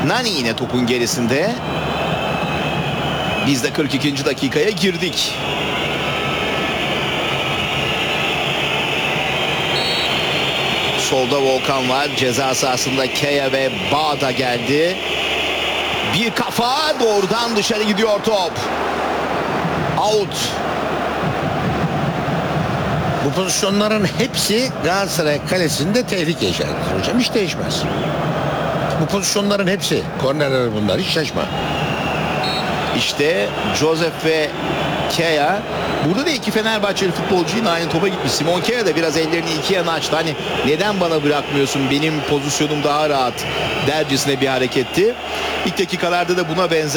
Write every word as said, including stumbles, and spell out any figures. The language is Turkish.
Nani yine topun gerisinde. Biz de kırk ikinci dakikaya girdik. Solda Volkan var. Ceza sahasında Kea ve Bağda geldi. Bir kafa, doğrudan dışarı gidiyor top. Out. Bu pozisyonların hepsi Galatasaray kalesinde tehlike işaretidir hocam. Hiç değişmez. Bu pozisyonların hepsi. Kornerler bunlar. Hiç şaşma. İşte Joseph ve Kea. Burada da iki Fenerbahçeli futbolcu yine aynı topa gitmiş. Simon Kea da biraz ellerini iki yana açtı. Hani neden bana bırakmıyorsun, benim pozisyonum daha rahat dercesine bir hareketti. İlk dakikalarda da buna benzer